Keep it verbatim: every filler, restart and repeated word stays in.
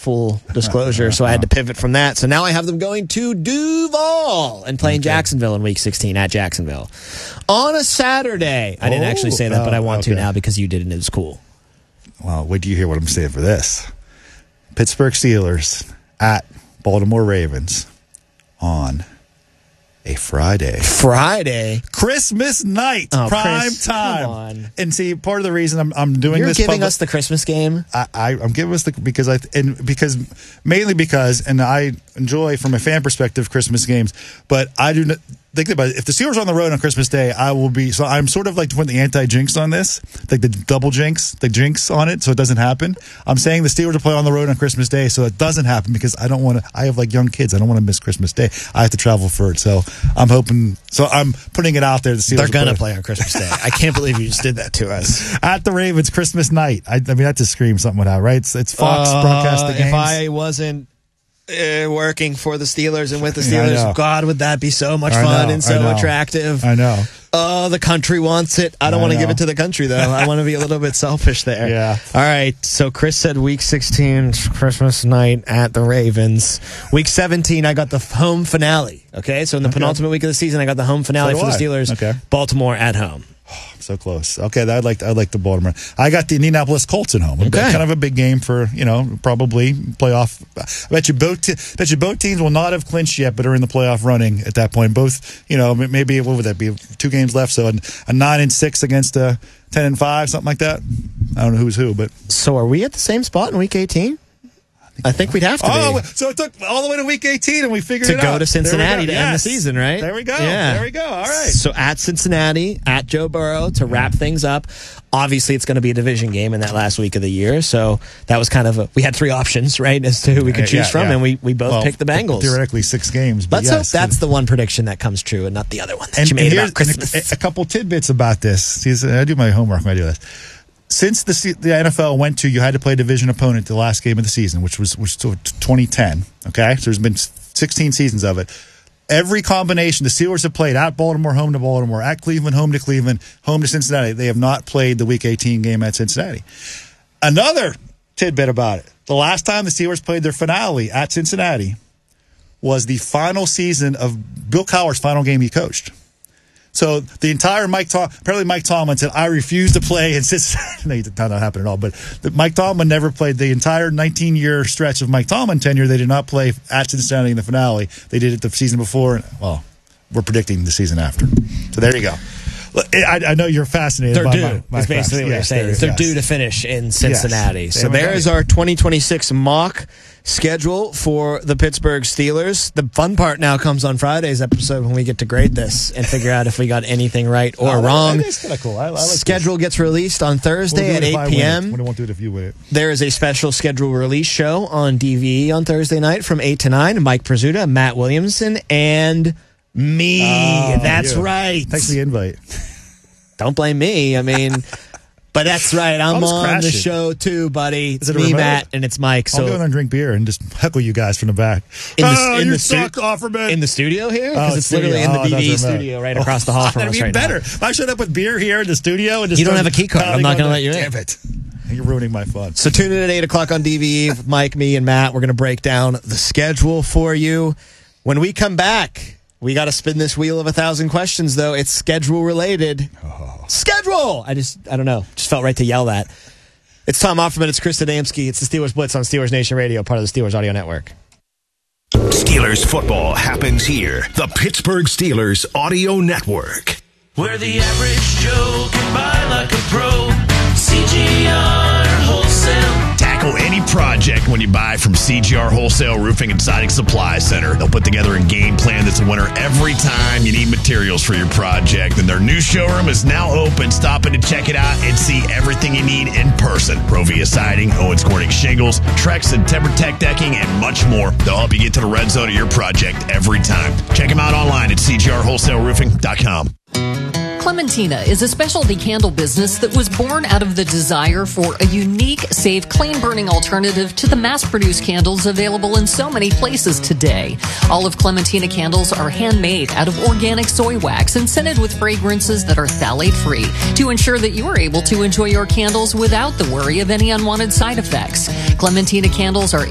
full disclosure, so I had to pivot from that. So now I have them going to Duval and playing okay. Jacksonville in Week sixteen at Jacksonville. On a Saturday. I didn't oh, actually say that, oh, but I want okay. to now because you did and it was cool. Well, wait till you hear what I'm saying for this. Pittsburgh Steelers at Baltimore Ravens on a Friday. Friday? Christmas night. Oh, prime Chris, time. Come on. And see, part of the reason I'm, I'm doing You're this. You're giving public, us the Christmas game? I, I, I'm giving us the, because I, and because, mainly because, and I enjoy from a fan perspective Christmas games, but I do not. Think about it. If the Steelers are on the road on Christmas Day, I will be. So I'm sort of like putting the anti-jinx on this, like the double jinx, the jinx on it, so it doesn't happen. I'm saying the Steelers will play on the road on Christmas Day, so it doesn't happen because I don't want to. I have like young kids. I don't want to miss Christmas Day. I have to travel for it, so I'm hoping. So I'm putting it out there. The Steelers They're gonna play. play on Christmas Day. I can't believe you just did that to us. At the Ravens Christmas night. I, I mean, that just screams something out, right? It's, it's Fox uh, broadcast the games. If I wasn't. Uh, working for the Steelers and with the Steelers, yeah, God, would that be so much fun and so attractive. I know. Oh, the country wants it. I don't want to give it to the country, though. I want to be a little bit selfish there. Yeah. All right, so Chris said week sixteen, Christmas night at the Ravens. Week seventeen, I got the home finale, okay? So in the okay. penultimate week of the season, I got the home finale so for the I. Steelers. Okay. Baltimore at home. So close. Okay, I'd like I'd like the Baltimore. I got the Indianapolis Colts at home. Okay. Kind of a big game for, you know, probably playoff. I bet you both te- bet you both teams will not have clinched yet, but are in the playoff running at that point. Both, you know, maybe what would that be? Two games left, so a nine and six against a ten and five, something like that. I don't know who's who, but so are we at the same spot in week eighteen? I think we'd have to oh, be. So it took all the way to week eighteen, and we figured to it go out. to Cincinnati to yes. end the season, right? There we go. Yeah. There we go. All right. So at Cincinnati, at Joe Burrow to wrap things up. Obviously, it's going to be a division game in that last week of the year. So that was kind of a, we had three options, right, as to who we could choose yeah, from, yeah. and we, we both well, picked the Bengals. Theoretically, six games. But Let's yes. hope that's the one prediction that comes true and not the other one that and, you made and about Christmas. A, a couple tidbits about this. See, I do my homework when I do this. Since the the N F L went to, you had to play a division opponent the last game of the season, which was which was twenty ten. Okay, so there's been sixteen seasons of it. Every combination, the Steelers have played at Baltimore, home to Baltimore, at Cleveland, home to Cleveland, home to Cincinnati. They have not played the Week eighteen game at Cincinnati. Another tidbit about it: the last time the Steelers played their finale at Cincinnati was the final season of Bill Cowher's final game he coached. So the entire Mike Tom apparently Mike Tomlin said, I refuse to play in Cincinnati. No, that did not happen at all. But the, Mike Tomlin never played the entire nineteen-year stretch of Mike Tomlin tenure. They did not play at Cincinnati in the finale. They did it the season before. And, well, we're predicting the season after. So there you go. I, I know you're fascinated. They're by due. My, my That's basically what yes, you're saying. They're, they're yes. due to finish in Cincinnati. Yes. So there's our twenty twenty-six mock schedule for the Pittsburgh Steelers. The fun part now comes on Friday's episode when we get to grade this and figure out if we got anything right or oh, wrong. That is kind of cool. I, I like schedule this. Gets released on Thursday we'll at eight p.m. We won't do it if you win it. There is a special schedule release show on D V E on Thursday night from eight to nine. Mike Prizzuta, Matt Williamson, and me. Oh, That's yeah. right. Thanks for the invite. Don't blame me. I mean, but that's right. I'm on crashing. the show too, buddy. It's it me, remote? Matt, and it's Mike. So I'll go in there and drink beer and just heckle you guys from the back. In the, oh, in you the suck, stu- Offerman. In the studio here? Because Oh, it's literally in the oh, D V E that's remote. studio right across the hall from That'd us be right better. now. If I showed up with beer here in the studio and just you don't have a key card. I'm not going to let you in. Damn it. You're ruining my fun. So tune in at eight o'clock on D V E with Mike, me, and Matt. We're going to break down the schedule for you. When we come back, we got to spin this wheel of a thousand questions, though. It's schedule related. Oh. Schedule! I just, I don't know. Just felt right to yell that. It's Tom Offerman. It's Chris Adamski. It's the Steelers Blitz on Steelers Nation Radio, part of the Steelers Audio Network. Steelers football happens here. The Pittsburgh Steelers Audio Network. Where the average Joe can buy like a pro. C G R Wholesale. Tackle any project when you buy from C G R Wholesale Roofing and Siding Supply Center. They'll put together a game plan that's a winner every time you need materials for your project. And their new showroom is now open. Stop in to check it out and see everything you need in person. Provia Siding, Owens Corning Shingles, Trex and TimberTech Decking, and much more. They'll help you get to the red zone of your project every time. Check them out online at C G R wholesale roofing dot com. Clementina is a specialty candle business that was born out of the desire for a unique, safe, clean-burning alternative to the mass-produced candles available in so many places today. All of Clementina candles are handmade out of organic soy wax and scented with fragrances that are phthalate-free to ensure that you are able to enjoy your candles without the worry of any unwanted side effects. Clementina candles are